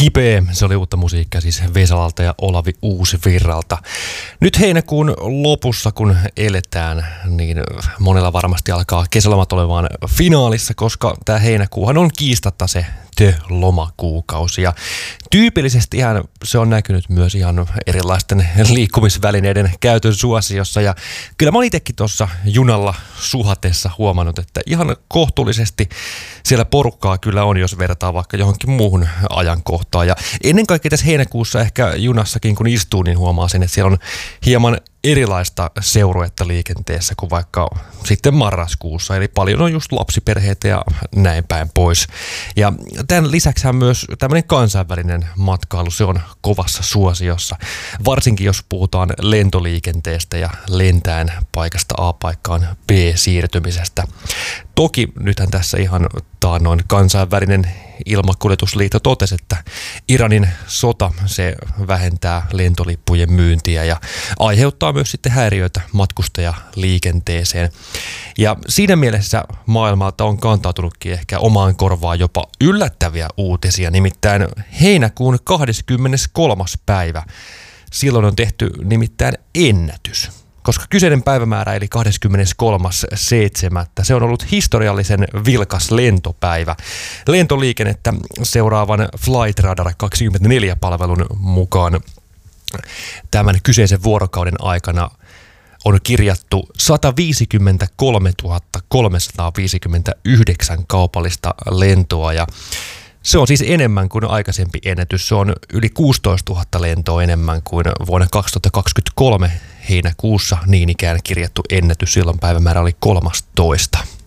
Kipeä, se oli uutta musiikkia siis Vesalalta ja Olavi Uusvirralta. Nyt heinäkuun lopussa, kun eletään, niin monella varmasti alkaa kesälomat olemaan finaalissa, koska tämä heinäkuuhan on kiistatta se lomakuukausi. Ja tyypillisestihän se on näkynyt myös ihan erilaisten liikkumisvälineiden käytön suosiossa. Ja kyllä mä oon itsekin tuossa junalla suhatessa huomannut, että ihan kohtuullisesti siellä porukkaa kyllä on, jos vertaa vaikka johonkin muuhun ajankohtaan. Ja ennen kaikkea tässä heinäkuussa ehkä junassakin, kun istuu, niin huomaa sen, että siellä on hieman erilaista seuruetta liikenteessä kuin vaikka sitten marraskuussa. Eli paljon on just lapsiperheitä ja näin päin pois. Ja tämän lisäksi myös tämmöinen kansainvälinen matkailu, se on kovassa suosiossa. Varsinkin jos puhutaan lentoliikenteestä ja lentäen paikasta A paikkaan B siirtymisestä. Toki nythän tässä ihan taannoin kansainvälinen ilmakuljetusliitto totesi, että Iranin sota, se vähentää lentolippujen myyntiä ja aiheuttaa myös sitten häiriöitä matkustajaliikenteeseen. Ja siinä mielessä maailmalta on kantautunutkin ehkä omaan korvaan jopa yllättäviä uutisia, nimittäin heinäkuun 23. päivä. Silloin on tehty nimittäin ennätys. Koska kyseinen päivämäärä eli 23.7. se on ollut historiallisen vilkas lentopäivä. Lentoliikennettä seuraavan Flight Radar 24-palvelun mukaan tämän kyseisen vuorokauden aikana on kirjattu 153 359 kaupallista lentoa ja se on siis enemmän kuin aikaisempi ennätys. Se on yli 16 000 lentoa enemmän kuin vuonna 2023 heinäkuussa niin ikään kirjattu ennätys. Silloin päivämäärä oli 13.